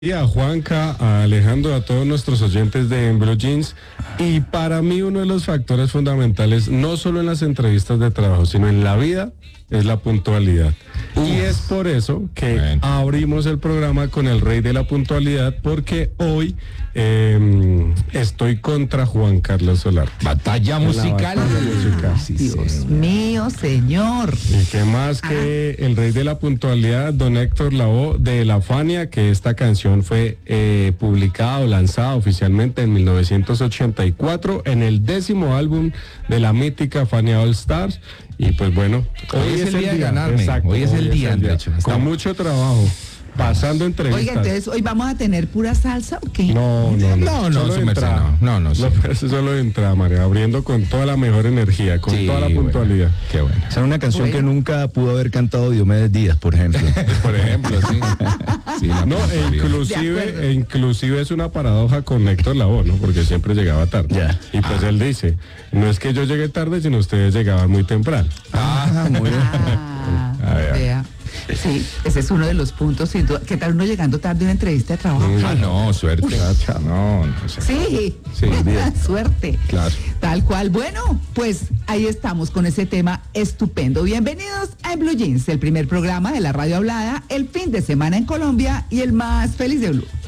Y a Juanca, a Alejandro, a todos nuestros oyentes de En Blue Jeans. Y para mí uno de los factores fundamentales, no solo en las entrevistas de trabajo, sino en la vida, es la puntualidad. Y es por eso que abrimos el programa con el rey de la puntualidad, porque hoy estoy contra Juan Carlos Solar. Batalla musical. Sí, Dios mío, señor. Y qué más que el rey de la puntualidad, don Héctor Lavoe de La Fania, que esta canción fue publicada o lanzada oficialmente en 1984 en el 10º álbum de la mítica Fania All Stars. Y pues bueno, hoy es el día de ganarme. Exacto, hoy es el día, de hecho. Con mucho trabajo. Pasando entrevistas. Oiga, entonces hoy vamos a tener pura salsa o qué? No, solo de entrada. No. Solo de entrada, María, abriendo con toda la mejor energía, con toda la puntualidad. Bueno, qué bueno. Esa es una canción que nunca pudo haber cantado Diomedes Díaz, por ejemplo. Por ejemplo, sí. No, inclusive es una paradoja con Héctor Lavoe, ¿no? Porque siempre llegaba tarde. Ya. Y pues él dice, no es que yo llegue tarde, sino ustedes llegaban muy temprano. Muy bien. Vea. Sí, ese es uno de los puntos, sin duda. ¿Qué tal uno llegando tarde a una entrevista de trabajo? No, suerte. No. Sí, bien. Suerte. Claro. Tal cual. Bueno, pues ahí estamos con ese tema estupendo. Bienvenidos a En Blue Jeans, el primer programa de la radio hablada, el fin de semana en Colombia y el más feliz de Blue.